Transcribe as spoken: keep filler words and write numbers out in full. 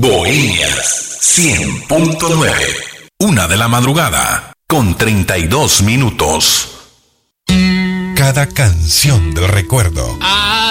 Bohemias cien punto nueve. Una de la madrugada con treinta y dos minutos. Cada canción del recuerdo. Ah.